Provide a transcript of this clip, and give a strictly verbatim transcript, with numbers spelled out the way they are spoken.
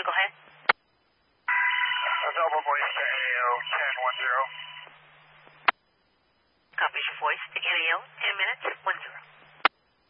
two, go ahead. Delta Voice to A O ten one zero. Copies your voice to N A O, ten minutes, one